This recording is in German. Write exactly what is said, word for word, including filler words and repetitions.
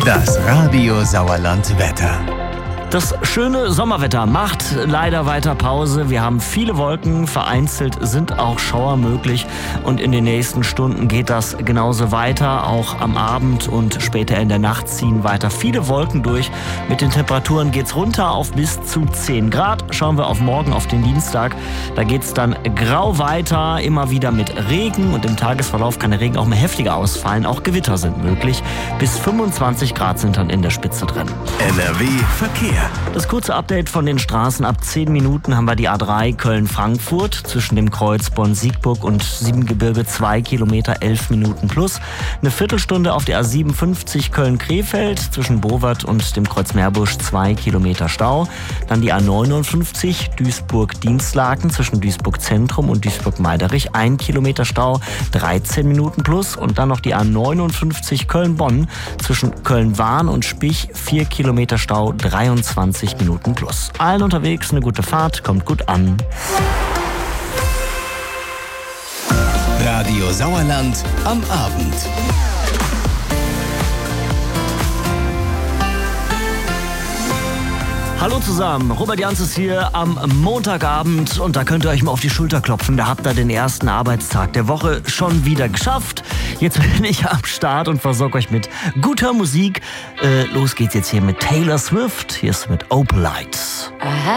Das Radio Sauerland Wetter. Das schöne Sommerwetter macht leider weiter Pause. Wir haben viele Wolken, vereinzelt sind auch Schauer möglich und in den nächsten Stunden geht das genauso weiter. Auch am Abend und später in der Nacht ziehen weiter viele Wolken durch. Mit den Temperaturen geht's runter auf bis zu zehn Grad. Schauen wir auf morgen, auf den Dienstag. Da geht's dann grau weiter, immer wieder mit Regen und im Tagesverlauf kann der Regen auch mal heftiger ausfallen. Auch Gewitter sind möglich. Bis fünfundzwanzig Grad sind dann in der Spitze drin. N R W Verkehr. Das kurze Update von den Straßen. Ab zehn Minuten haben wir die A drei Köln-Frankfurt zwischen dem Kreuz Bonn-Siegburg und Siebengebirge zwei Kilometer, elf Minuten plus. Eine Viertelstunde auf der A siebenundfünfzig Köln-Krefeld zwischen Bowert und dem Kreuz Meerbusch zwei Kilometer Stau. Dann die A neunundfünfzig Duisburg-Dienstlaken zwischen Duisburg-Zentrum und Duisburg-Meiderich ein Kilometer Stau, dreizehn Minuten plus. Und dann noch die A neunundfünfzig Köln-Bonn zwischen Köln-Wahn und Spich vier Kilometer Stau, dreiundzwanzig Minuten plus. Allen unterwegs eine gute Fahrt, kommt gut an. Radio Sauerland am Abend. Hallo zusammen, Robert Janzes hier am Montagabend und da könnt ihr euch mal auf die Schulter klopfen. Da habt ihr den ersten Arbeitstag der Woche schon wieder geschafft. Jetzt bin ich am Start und versorge euch mit guter Musik. Äh, los geht's jetzt hier mit Taylor Swift. Hier ist mit Opalite.